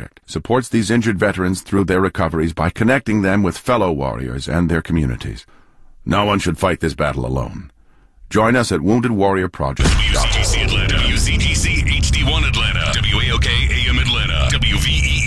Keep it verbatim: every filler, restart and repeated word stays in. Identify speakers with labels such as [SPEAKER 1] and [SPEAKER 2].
[SPEAKER 1] Project supports these injured veterans through their recoveries by connecting them with fellow warriors and their communities. No one should fight this battle alone. Join us at Wounded Warrior Project.
[SPEAKER 2] W C G C Atlanta, W C G C H D one Atlanta, W A O K A M Atlanta, W V E